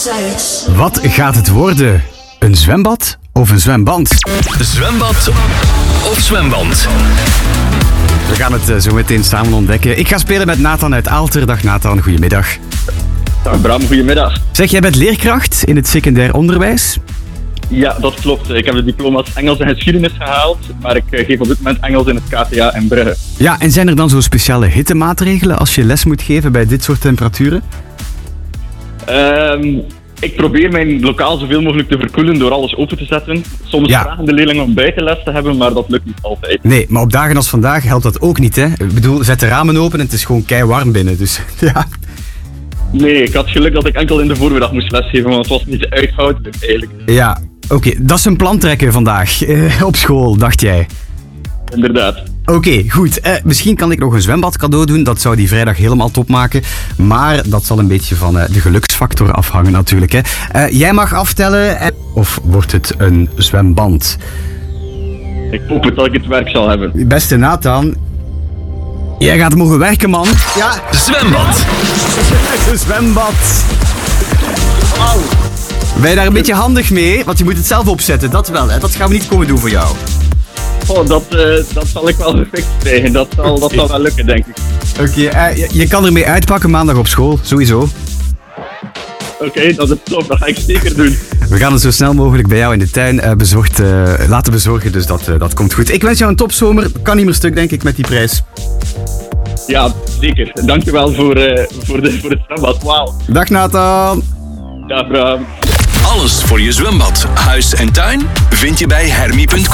Wat gaat het worden? Een zwembad of een zwemband? Zwembad of zwemband? We gaan het zo meteen samen ontdekken. Ik ga spelen met Nathan uit Aalter. Dag Nathan, goedemiddag. Dag Bram, goedemiddag. Zeg, jij bent leerkracht in het secundair onderwijs? Ja, dat klopt. Ik heb de diploma's Engels en geschiedenis gehaald, maar ik geef op dit moment Engels in het KTA in Brugge. Ja, en zijn er dan zo speciale hittemaatregelen als je les moet geven bij dit soort temperaturen? Ik probeer mijn lokaal zoveel mogelijk te verkoelen door alles open te zetten. Soms vragen de leerlingen om buitenles te hebben, maar dat lukt niet altijd. Nee, maar op dagen als vandaag helpt dat ook niet, hè? Ik bedoel, zet de ramen open en het is gewoon keiwarm binnen, dus ja. Nee, ik had geluk dat ik enkel in de voormiddag moest lesgeven, want het was niet uithoudelijk eigenlijk. Ja, oké, dat is een plan trekken vandaag op school, dacht jij? Inderdaad. Oké, goed. Misschien kan ik nog een zwembad cadeau doen. Dat zou die vrijdag helemaal top maken. Maar dat zal een beetje van de geluksfactor afhangen natuurlijk. Hè. Jij mag aftellen. Of wordt het een zwemband? Ik hoop het dat ik het werk zal hebben. Beste Nathan. Jij gaat mogen werken, man. Ja. Zwembad. Een zwembad. Wauw. Ben je daar een beetje handig mee? Want je moet het zelf opzetten. Dat wel, hè. Dat gaan we niet komen doen voor jou. Oh, dat zal ik wel gefixt krijgen. Dat zal wel lukken, denk ik. Oké, je kan ermee uitpakken maandag op school, sowieso. Oké, dat is top. Dat ga ik zeker doen. We gaan het zo snel mogelijk bij jou in de tuin laten bezorgen, dus dat komt goed. Ik wens jou een topzomer. Kan niet meer stuk, denk ik, met die prijs. Ja, zeker. Dankjewel voor het zwembad. Wauw. Dag Nathan. Dag Bram. Alles voor je zwembad, huis en tuin vind je bij Hermie.com.